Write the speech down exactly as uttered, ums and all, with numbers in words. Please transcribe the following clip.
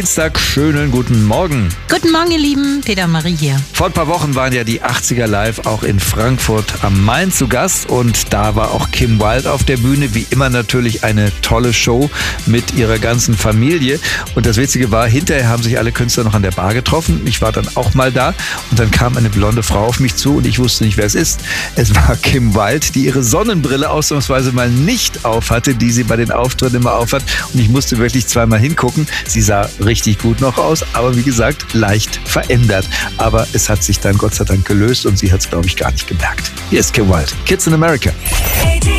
Dienstag, schönen guten Morgen. Guten Morgen, ihr Lieben. Peter und Marie hier. Vor ein paar Wochen waren ja die achtziger Live auch in Frankfurt am Main zu Gast und da war auch Kim Wilde auf der Bühne. Wie immer natürlich eine tolle Show mit ihrer ganzen Familie. Und das Witzige war, hinterher haben sich alle Künstler noch an der Bar getroffen. Ich war dann auch mal da und dann kam eine blonde Frau auf mich zu und ich wusste nicht, wer es ist. Es war Kim Wilde, die ihre Sonnenbrille ausnahmsweise mal nicht aufhatte, die sie bei den Auftritten immer aufhat. Und ich musste wirklich zweimal hingucken. Sie sah richtig gut noch aus, aber wie gesagt, leicht verändert. Aber es hat sich dann Gott sei Dank gelöst und sie hat es, glaube ich, gar nicht gemerkt. Hier ist Kim Wilde, Kids in America.